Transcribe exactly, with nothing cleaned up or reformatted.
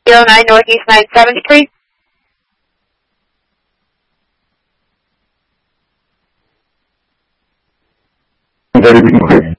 oh nine Northeast ninety-seventh Street. Very good morning.